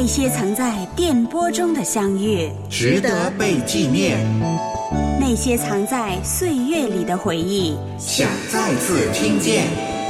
那些曾在电波中的相遇， 值得被纪念； 那些藏在岁月里的回忆， 想再次听见。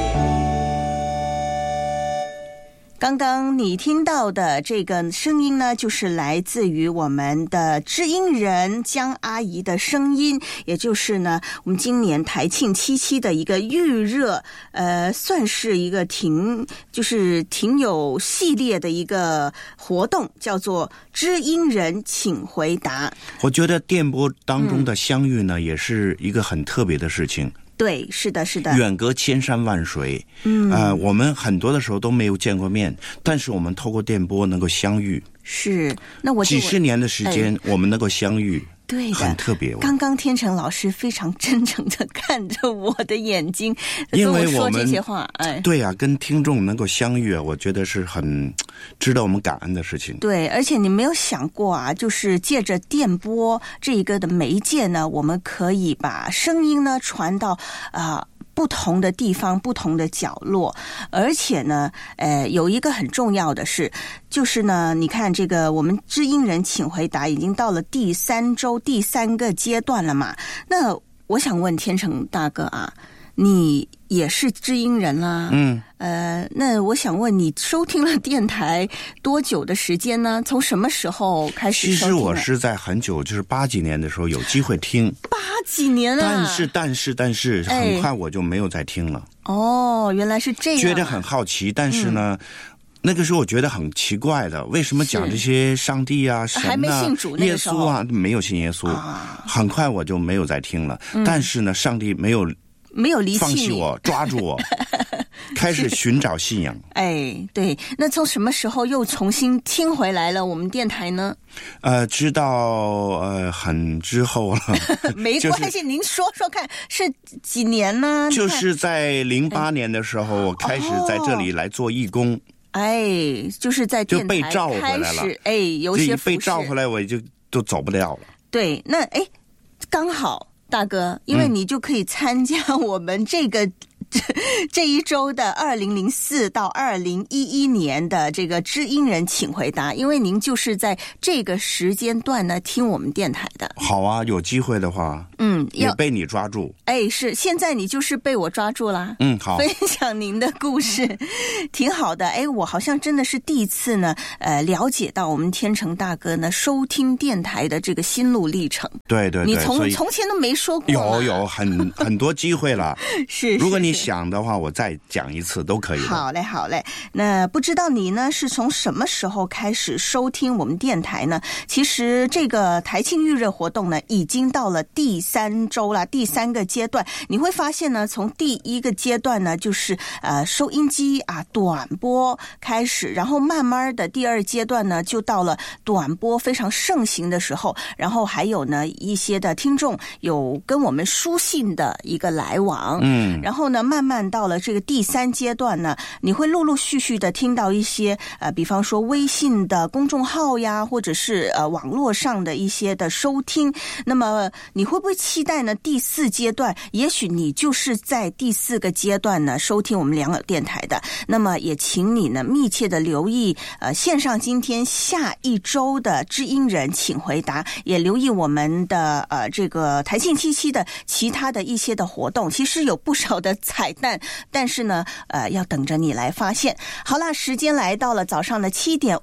刚刚你听到的这个声音呢，就是来自于我们的知音人江阿姨的声音，也就是呢我们今年台庆77的一个预热，算是一个挺有系列的一个活动，叫做知音人请回答。 我觉得电波当中的相遇呢，也是一个很特别的事情。 对，是的，是的， 远隔千山万水，我们很多的时候都没有见过面，但是我们透过电波能够相遇。 是，那我几十年的时间，我们能够相遇。 对的， 很特别。 刚刚天成老师非常真诚地看着我的眼睛， 因为跟我说这些话。 对啊，跟听众能够相遇啊，我觉得是很值得我们感恩的事情。 对，而且你没有想过啊，就是借着电波这一个的媒介呢，我们可以把声音呢传到不同的地方，不同的角落。而且呢有一个很重要的是，就是呢你看这个我们知音人请回答已经到了第3周第3个阶段了嘛。那我想问天成大哥啊，你也是知音人啦，那我想问你收听了电台多久的时间呢？从什么时候开始收听？ 其实我是在很久，就是80几年的时候有机会听。 80几年啊！ 但是很快我就没有再听了。 哦，原来是这样。 觉得很好奇，但是呢，那个时候我觉得很奇怪的，为什么讲这些上帝啊、神啊、 还没信主那个时候耶稣啊，没有信耶稣。很快我就没有再听了。但是呢，上帝没有离弃你， 放弃我，抓住我，开始寻找信仰。 对，那从什么时候又重新听回来了我们电台呢？ 知道很之后了。 没关系，您说说看是几年呢？ 就是在08年的时候，我开始在这里来做义工。 就是在电台就被召回来了。 有些被召回来，我就都走不了了。 对，那刚好大哥，因为你就可以参加我们这一周的2004到2011年的这个知音人请回答，因为您就是在这个时间段呢听我们电台的。 好啊，有机会的话，也被你抓住。 是，现在你就是被我抓住啦。 好， 分享您的故事，挺好的。我好像真的是第一次呢，了解到我们天成大哥呢收听电台的这个心路历程。 对， 你从前都没说过。 有很多机会了。 是， 如果你想的话，我再讲一次都可以的。 好嘞。那不知道你呢是从什么时候开始收听我们电台呢？其实这个台庆预热活动呢已经到了第3周了，第3个阶段。你会发现呢，从第1个阶段呢就是收音机短波开始，然后慢慢的第2阶段呢就到了短波非常盛行的时候，然后还有呢一些的听众有跟我们书信的一个来往。然后呢慢慢到了这个第3阶段呢，你会陆陆续续的听到一些比方说微信的公众号呀，或者是网络上的一些的收听。那么你会不会期待呢第4阶段，也许你就是在第4个阶段呢收听我们良友电台的。那么也请你呢密切的留意线上今天下一周的知音人请回答，也留意我们的这个台庆77的其他的一些的活动，其实有不少的彩蛋，但是呢要等着你来发现。好啦，时间来到了早上的7点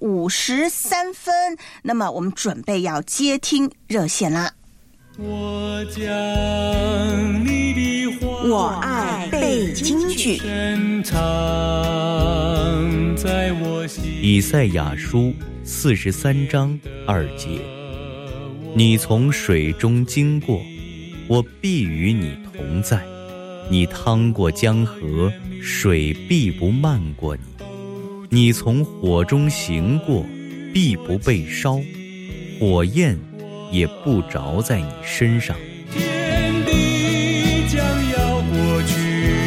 53分，那么我们准备要接听热线啦。 我爱背京剧。 以赛亚书43章2节，你从水中经过，我必与你同在，你趟过江河，水必不漫过你，你从火中行过，必不被烧，火焰也不着在你身上。 天地将要过去，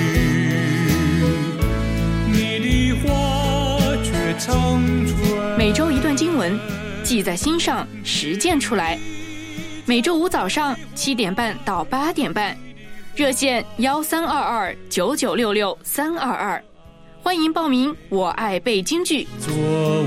你的话却长存。 每周一段经文，记在心上，实践出来。每周五早上7点半到8点半，热线13229966-322，欢迎报名。我爱背京剧。